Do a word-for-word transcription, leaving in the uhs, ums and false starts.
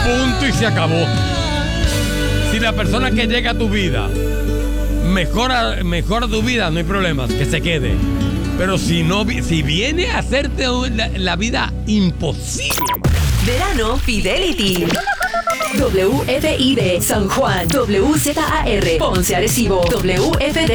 Punto y se acabó. Si la persona que llega a tu vida mejora, mejora tu vida, no hay problemas, que se quede. Pero si no, si viene a hacerte la, la vida imposible. Verano Fidelity. W F I D San Juan, W Z A R Ponce Arecibo, W F D